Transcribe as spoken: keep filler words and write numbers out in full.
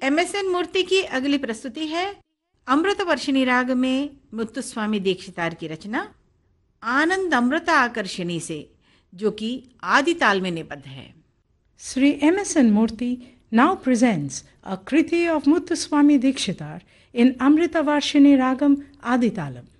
M S N मूर्ति की अगली प्रस्तुति है अमृत वर्षिणी राग में मुत्तुस्वामी दीक्षितार की रचना आनंद अमृत आकर्षणी से, जो कि आदि ताल में निबद्ध है। Sri M S N Murthy now presents a kriti of Muthuswami Dikshitar in Amrita Varshini Ragam Aditalam.